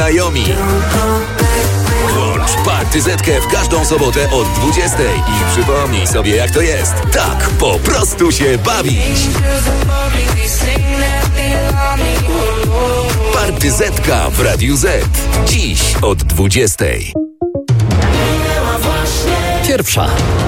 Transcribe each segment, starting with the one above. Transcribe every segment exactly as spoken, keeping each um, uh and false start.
znajomi. Włącz Party Zetkę w każdą sobotę od dwudziestej i przypomnij sobie, jak to jest. Tak po prostu się bawić. Party Zetka w Radiu Z. Dziś od dwudziestej. Pierwsza.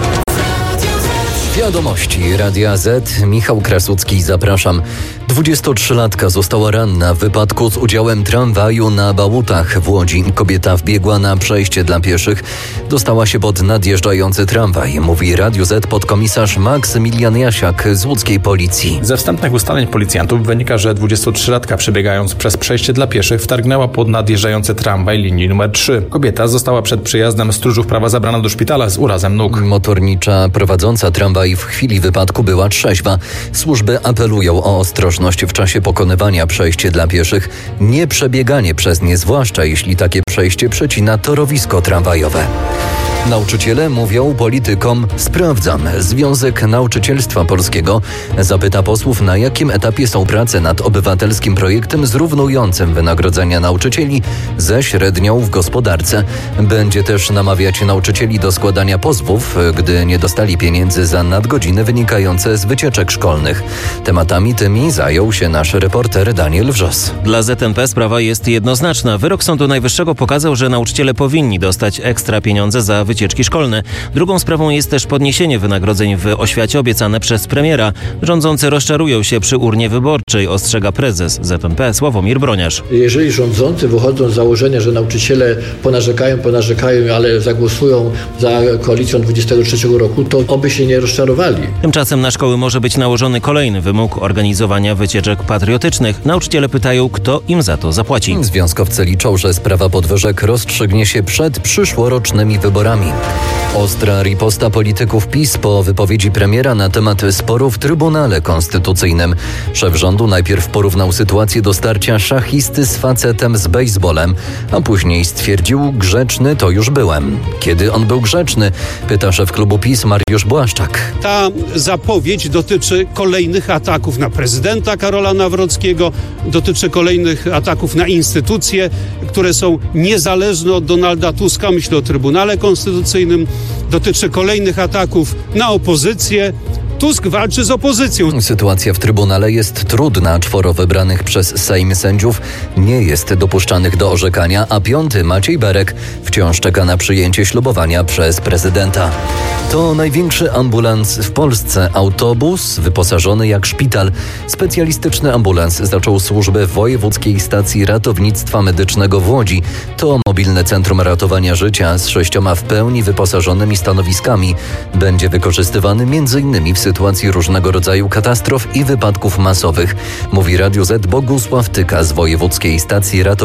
Wiadomości Radia Z. Michał Krasucki, zapraszam. dwudziestotrzylatka została ranna w wypadku z udziałem tramwaju na Bałutach w Łodzi. Kobieta wbiegła na przejście dla pieszych. Dostała się pod nadjeżdżający tramwaj, mówi Radiu Z podkomisarz Maksymilian Jasiak z łódzkiej policji. Ze wstępnych ustaleń policjantów wynika, że dwudziestotrzylatka przebiegając przez przejście dla pieszych wtargnęła pod nadjeżdżający tramwaj linii numer trzy. Kobieta została przed przyjazdem stróżów prawa zabrana do szpitala z urazem nóg. Motornicza prowadząca tramwaj w chwili wypadku była trzeźwa. Służby apelują o ostrożność w czasie pokonywania przejścia dla pieszych, nie przebieganie przez nie, zwłaszcza jeśli takie przejście przecina torowisko tramwajowe. Nauczyciele mówią politykom: sprawdzam. Związek Nauczycielstwa Polskiego zapyta posłów, na jakim etapie są prace nad obywatelskim projektem zrównującym wynagrodzenia nauczycieli ze średnią w gospodarce. Będzie też namawiać nauczycieli do składania pozwów, gdy nie dostali pieniędzy za nadgodziny wynikające z wycieczek szkolnych. Tematami tymi zajął się nasz reporter Daniel Wrzos. Dla Z N P sprawa jest jednoznaczna. Wyrok Sądu Najwyższego pokazał, że nauczyciele powinni dostać ekstra pieniądze za wycieczki szkolne. Drugą sprawą jest też podniesienie wynagrodzeń w oświacie obiecane przez premiera. Rządzący rozczarują się przy urnie wyborczej, ostrzega prezes Z N P Sławomir Broniarz. Jeżeli rządzący wychodzą z założenia, że nauczyciele ponarzekają, ponarzekają, ale zagłosują za koalicją dwudziestego trzeciego roku, to oby się nie rozczarowali. Tymczasem na szkoły może być nałożony kolejny wymóg organizowania wycieczek patriotycznych. Nauczyciele pytają, kto im za to zapłaci. Związkowcy liczą, że sprawa podwyżek rozstrzygnie się przed przyszłorocznymi wyborami. Ostra riposta polityków PiS po wypowiedzi premiera na temat sporu w Trybunale Konstytucyjnym. Szef rządu najpierw porównał sytuację do starcia szachisty z facetem z bejsbolem, a później stwierdził: grzeczny to już byłem. Kiedy on był grzeczny? Pyta szef klubu PiS Mariusz Błaszczak. Ta zapowiedź dotyczy kolejnych ataków na prezydenta Karola Nawrockiego, dotyczy kolejnych ataków na instytucje, które są niezależne od Donalda Tuska. Myślę o Trybunale Konstytucyjnym. Dotyczy kolejnych ataków na opozycję. Tusk walczy z opozycją. Sytuacja w Trybunale jest trudna. Czworo wybranych przez Sejm sędziów nie jest dopuszczanych do orzekania, a piąty, Maciej Berek, wciąż czeka na przyjęcie ślubowania przez prezydenta. To największy ambulans w Polsce. Autobus wyposażony jak szpital. Specjalistyczny ambulans zaczął służbę w Wojewódzkiej Stacji Ratownictwa Medycznego w Łodzi. To mobilne centrum ratowania życia z sześcioma w pełni wyposażonymi stanowiskami. Będzie wykorzystywany między innymi w sytuacji różnego rodzaju katastrof i wypadków masowych, mówi Radiu Z Bogusław Tyka z Wojewódzkiej Stacji Ratownictwa